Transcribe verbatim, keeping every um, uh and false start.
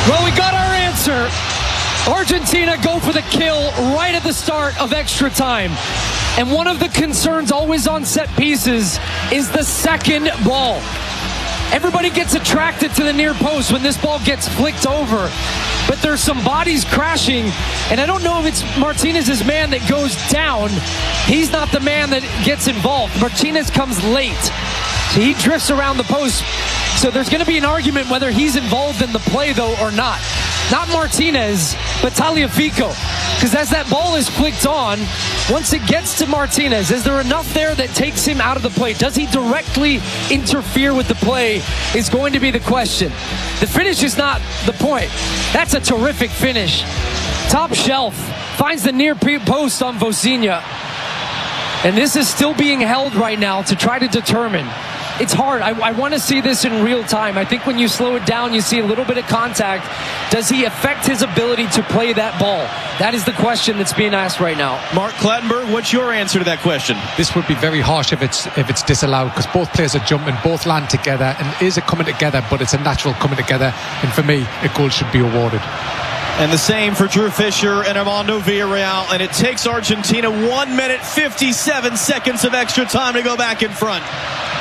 Well, we got our answer. Argentina go for the kill right at the start of extra time. And one of the concerns always on set pieces is the second ball. Everybody gets attracted to the near post when this ball gets flicked over. But there's some bodies crashing, and I don't know if it's Martinez's man that goes down. He's not the man that gets involved. Martinez comes late, so he drifts around the post. So there's going to be an argument whether he's involved in the play, though, or not. Not Martinez, but Tagliafico. Because as that ball is flicked on, once it gets to Martinez, is there enough there that takes him out of the play? Does he directly interfere with the play is going to be the question. The finish is not the point. That's a terrific finish. Top shelf. Finds the near post on Vozinha. And this is still being held right now to try to determine. It's hard. I, I want to see this in real time. I think when you slow it down, you see a little bit of contact. Does he affect his ability to play that ball? That is the question that's being asked right now. Mark Clattenburg, what's your answer to that question? This would be very harsh if it's if it's disallowed, because both players are jumping, both land together, and is it coming together, but it's a natural coming together. And for me, a goal should be awarded. And the same for Drew Fisher and Armando Villarreal. And it takes Argentina one minute, fifty-seven seconds of extra time to go back in front.